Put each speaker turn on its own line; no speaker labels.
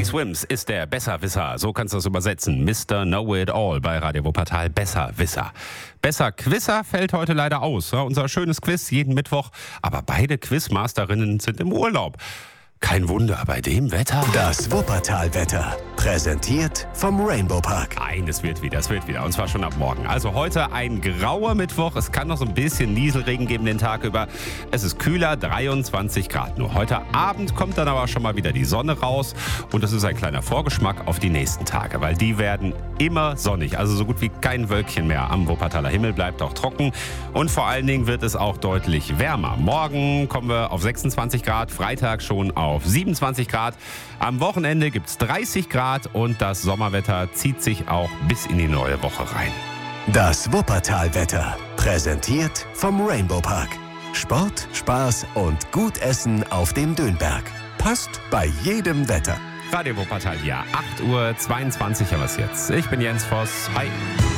Teddy Swims ist der Besserwisser, so kannst du das übersetzen. Mr. Know-It-All bei Radio Wuppertal, Besserwisser. Besserquisser fällt heute leider aus. Ja, unser schönes Quiz jeden Mittwoch, aber beide Quizmasterinnen sind im Urlaub. Kein Wunder bei dem Wetter.
Das Wuppertal-Wetter, präsentiert vom Rainbow Park.
Nein, es wird wieder. Und zwar schon ab morgen. Also heute ein grauer Mittwoch. Es kann noch so ein bisschen Nieselregen geben den Tag über. Es ist kühler, 23 Grad nur. Heute Abend kommt dann aber schon mal wieder die Sonne raus. Und das ist ein kleiner Vorgeschmack auf die nächsten Tage, weil die werden immer sonnig. Also so gut wie kein Wölkchen mehr am Wuppertaler Himmel, bleibt auch trocken. Und vor allen Dingen wird es auch deutlich wärmer. Morgen kommen wir auf 26 Grad, Freitag schon auf 27 Grad. Am Wochenende gibt es 30 Grad und das Sommerwetter zieht sich auch bis in die neue Woche rein.
Das Wuppertal-Wetter, präsentiert vom Rainbow Park. Sport, Spaß und gut Essen auf dem Dönberg. Passt bei jedem Wetter.
Radio Wuppertal, ja, 8:22 Uhr haben wir es jetzt. Ich bin Jens Voss. Hi.